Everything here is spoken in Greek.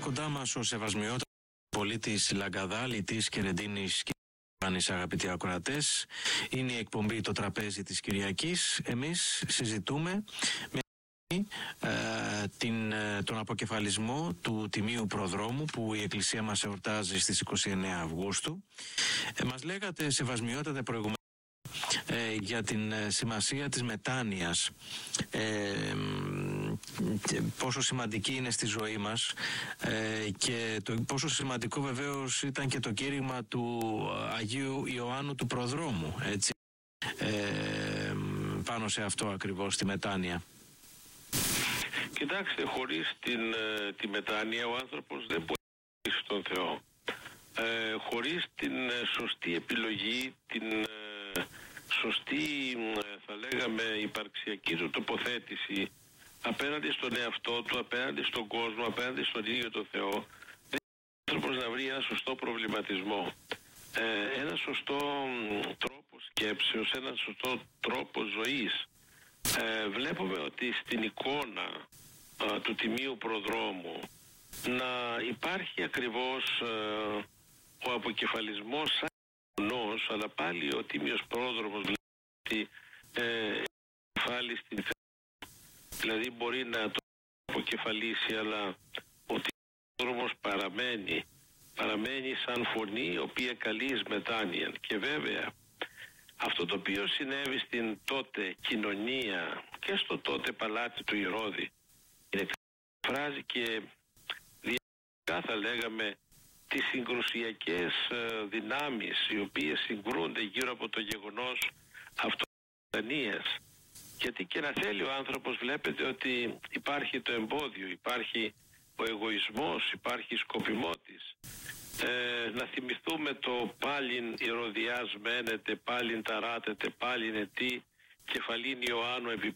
Κοντά μας ο σεβασμιότατος πολίτης Λαγκαδά, λιτής Κερεντίνης Κυριακής, αγαπητοί ακροατές. Είναι η εκπομπή «Το τραπέζι της Κυριακής». Εμείς συζητούμε με τον αποκεφαλισμό του Τιμίου Προδρόμου που η Εκκλησία μας εορτάζει στις 29 Αυγούστου. Μας λέγατε, σεβασμιότατε, προηγουμένως για την σημασία της μετάνοιας, πόσο σημαντική είναι στη ζωή μας, και πόσο σημαντικό βεβαίως ήταν και το κήρυγμα του Αγίου Ιωάννου του Προδρόμου, έτσι, πάνω σε αυτό ακριβώς, τη μετάνοια. Κοιτάξτε, χωρίς τη μετάνοια ο άνθρωπος δεν μπορεί να ζήσει στον Θεό. Χωρίς την σωστή επιλογή, την σωστή, θα λέγαμε, υπαρξιακή του τοποθέτηση απέναντι στον εαυτό του, απέναντι στον κόσμο, απέναντι στον ίδιο τον Θεό, δεν μπορεί ο άνθρωπος να βρει ένα σωστό προβληματισμό, ένα σωστό τρόπο σκέψεως, ένα σωστό τρόπο ζωής. Βλέπουμε ότι στην εικόνα του Τιμίου Προδρόμου να υπάρχει ακριβώς ο αποκεφαλισμός σαν νος, αλλά πάλι ο Τίμιος Πρόδρομος βλέπει κεφάλι στην θέση, δηλαδή μπορεί να το αποκεφαλίσει, αλλά ο Τίμιος Πρόδρομος παραμένει σαν φωνή η οποία καλεί εις μετάνοιαν. Και βέβαια αυτό το οποίο συνέβη στην τότε κοινωνία και στο τότε παλάτι του Ηρώδη εκφράζει και διαφορετικά, θα λέγαμε, τις συγκρουσιακές δυνάμεις οι οποίες συγκρούνται γύρω από το γεγονός αυτοκτονίας. Γιατί και να θέλει ο άνθρωπος, βλέπετε ότι υπάρχει το εμπόδιο, υπάρχει ο εγωισμός, υπάρχει η σκοπιμότης. Να θυμηθούμε το πάλιν Ηρωδιάς μένετε, πάλιν ταράτετε, πάλιν ετή, κεφαλήν Ιωάννου επί